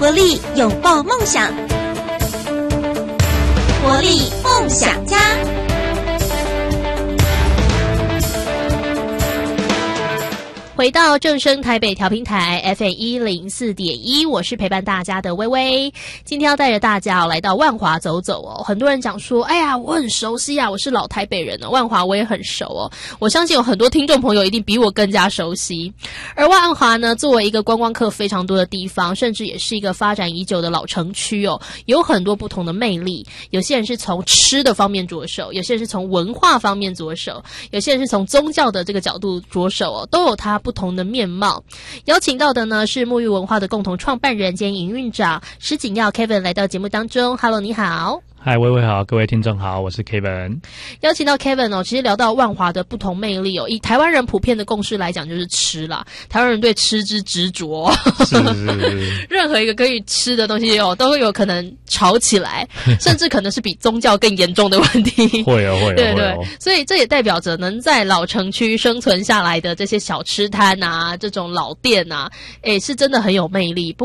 活力拥抱梦想，活力梦想家。 回到正声台北调频台 FM104.1， 我是陪伴大家的微微。今天要带着大家来到万华走走哦。很多人讲说，哎呀，我很熟悉啊，我是老台北人哦，万华我也很熟哦。我相信有很多听众朋友一定比我更加熟悉。而万华呢，作为一个观光客非常多的地方，甚至也是一个发展已久的老城区哦，有很多不同的魅力。有些人是从吃的方面着手，有些人是从文化方面着手，有些人是从宗教的这个角度着手哦，都有它不同的面貌。邀请到的呢是沐浴文化的共同创办人兼营运长施景耀 Kevin 来到节目当中。 Hello， 你好。 嗨，微微好，各位听众好，我是 Kevin。 邀请到 Kevin 哦，其实聊到万华的不同魅力哦，以台湾人普遍的共识来讲就是吃啦，台湾人对吃之执着， 是任何一个可以吃的东西哦，都有可能吵起来，甚至可能是比宗教更严重的问题。 会哦， 对对，所以这也代表着能在老城区生存下来的这些小吃摊啊，这种老店啊，是真的很有魅力。